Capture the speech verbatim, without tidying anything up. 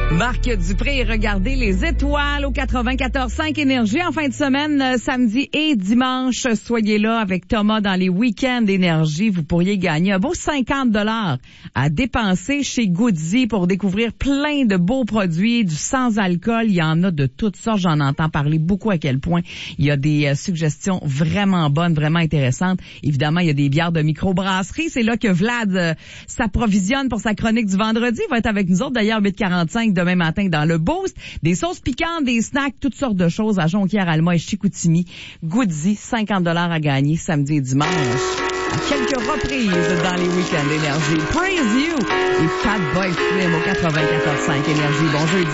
Marc Dupré, regardez les étoiles au quatre-vingt-quatorze cinq Énergie en fin de semaine, euh, samedi et dimanche. Soyez là avec Thomas dans les week-ends d'Énergie. Vous pourriez gagner un beau cinquante dollars à dépenser chez Goody pour découvrir plein de beaux produits, du sans-alcool. Il y en a de toutes sortes. J'en entends parler beaucoup à quel point il y a des euh, suggestions vraiment bonnes, vraiment intéressantes. Évidemment, il y a des bières de microbrasserie. C'est là que Vlad euh, s'approvisionne pour sa chronique du vendredi. Il va être avec nous autres d'ailleurs huit quarante-cinq demain matin dans le Boost. Des sauces piquantes, des snacks, toutes sortes de choses à Jonquière, Alma et Chicoutimi. Goody, cinquante dollars à gagner samedi et dimanche. À quelques reprises dans les week-ends d'Énergie. Praise You et Fatboy Slim au quatre-vingt-quatorze cinq Énergie. Bonjour.